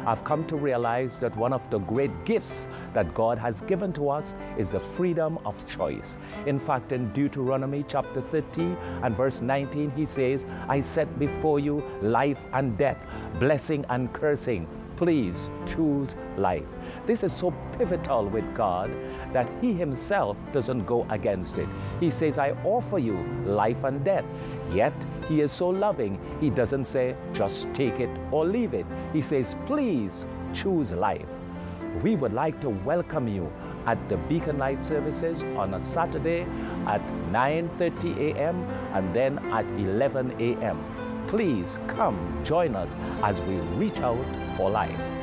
I've come to realize that one of the great gifts that God has given to us is the freedom of choice. In fact, in Deuteronomy chapter 30 and verse 19, he says, I set before you life and death, blessing and cursing. Please choose life. This is so pivotal with God that he himself doesn't go against it. He says, I offer you life and death. Yet he is so loving. He doesn't say, just take it or leave it. He says, please choose life. We would like to welcome you at the Beacon Light services on a Saturday at 9:30 a.m. and then at 11 a.m. Please come join us as we reach out for life.